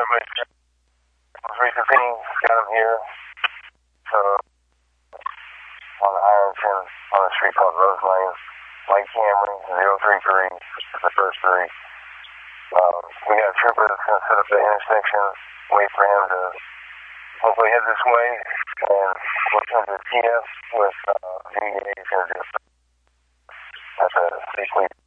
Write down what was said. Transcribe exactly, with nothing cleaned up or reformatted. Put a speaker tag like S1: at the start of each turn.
S1: everybody. three fifteen, got him here. So, on the Ironton, on a street called Rose Lane. Lake Camry, zero three three, the first three. Um, we got a trooper that's going to set up the intersection, wait for him to hopefully head this way, and we'll come to the T F with uh, V A. He's going to do it. That's a safely.